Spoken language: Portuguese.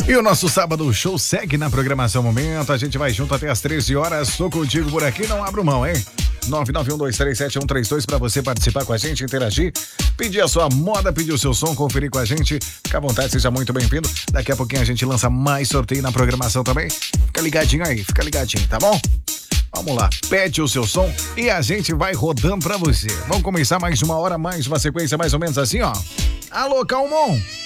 E o nosso sábado show segue na programação Momento. A gente vai junto até as 13 horas. Tô contigo por aqui, não abro mão, hein? 991237132 para você participar com a gente, interagir, pedir a sua moda, pedir o seu som, conferir com a gente. Fica à vontade, seja muito bem-vindo. Daqui a pouquinho a gente lança mais sorteio na programação também. Fica ligadinho aí, fica ligadinho, tá bom? Vamos lá, pede o seu som e a gente vai rodando pra você. Vamos começar mais uma hora, mais uma sequência mais ou menos assim, ó. Alô, Calmon!